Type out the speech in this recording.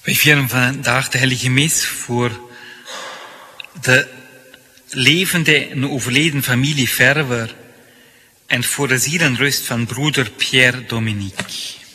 Wij vieren vandaag de heilige mis voor de levende en overleden familie Verwer en voor de zielenrust van broeder Pierre Dominique.